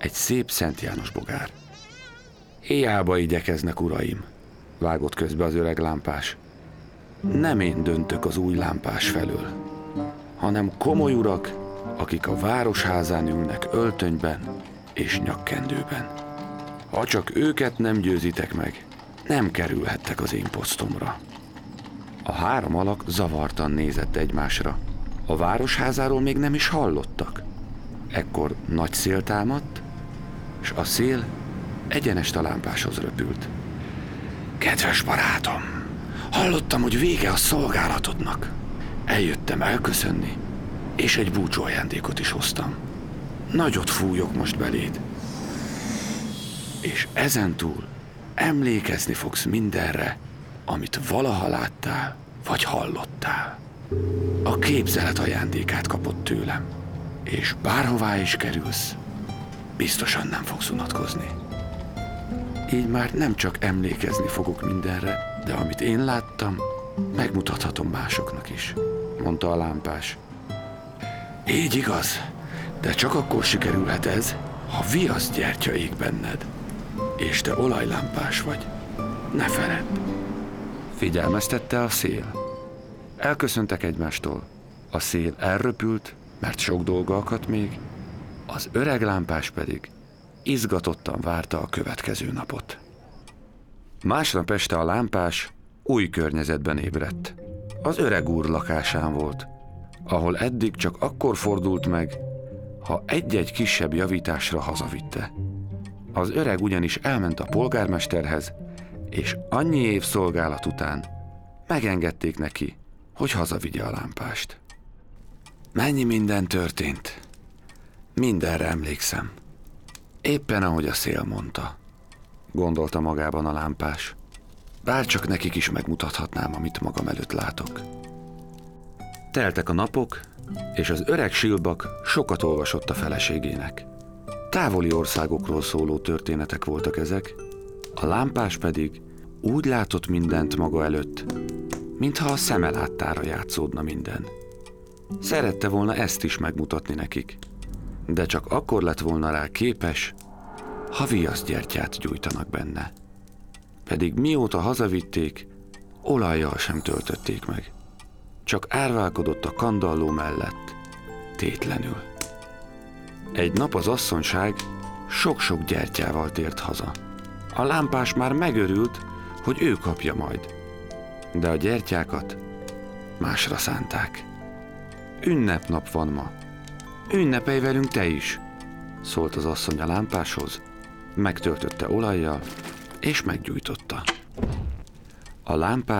egy szép Szent János bogár. Hiába igyekeznek, uraim, vágott közbe az öreg lámpás. Nem én döntök az új lámpás felől, hanem komoly urak, akik a városházán ülnek öltönyben és nyakkendőben. Ha csak őket nem győzitek meg, nem kerülhettek az én posztomra. A három alak zavartan nézett egymásra. A városházáról még nem is hallottak. Ekkor nagy szél támadt, és a szél egyenest a lámpáshoz röpült. Kedves barátom, hallottam, hogy vége a szolgálatodnak. Eljöttem elköszönni, és egy búcsúajándékot is hoztam. Nagyot fújok most beléd, és ezentúl emlékezni fogsz mindenre, amit valaha láttál, vagy hallottál. A képzelet ajándékát kapod tőlem, és bárhová is kerülsz, biztosan nem fogsz unatkozni. Így már nem csak emlékezni fogok mindenre, de amit én láttam, megmutathatom másoknak is, mondta a lámpás. Így igaz, de csak akkor sikerülhet ez, ha viaszgyertya ég benned, és te olajlámpás vagy. Ne feledd! Figyelmeztette a szél. Elköszöntek egymástól. A szél elröpült, mert sok dolga akadt még, az öreg lámpás pedig izgatottan várta a következő napot. Másnap este a lámpás új környezetben ébredt. Az öreg úr lakásán volt, ahol eddig csak akkor fordult meg, ha egy-egy kisebb javításra hazavitte. Az öreg ugyanis elment a polgármesterhez, és annyi év szolgálat után megengedték neki, hogy hazavigye a lámpást. Mennyi minden történt. Mindenre emlékszem. Éppen ahogy a szél mondta, gondolta magában a lámpás. Bárcsak nekik is megmutathatnám, amit magam előtt látok. Teltek a napok, és az öreg Silbak sokat olvasott a feleségének. Távoli országokról szóló történetek voltak ezek, a lámpás pedig úgy látott mindent maga előtt, mintha a szeme láttára játszódna minden. Szerette volna ezt is megmutatni nekik, de csak akkor lett volna rá képes, ha viaszgyertyát gyújtanak benne. Pedig mióta hazavitték, olajjal sem töltötték meg. Csak árválkodott a kandalló mellett, tétlenül. Egy nap az asszonyság sok-sok gyertyával tért haza. A lámpás már megörült, hogy ő kapja majd, de a gyertyákat másra szánták. Ünnepnap van ma. Ünnepelj velünk te is, szólt az asszony a lámpáshoz, megtöltötte olajjal, és meggyújtotta. A lámpás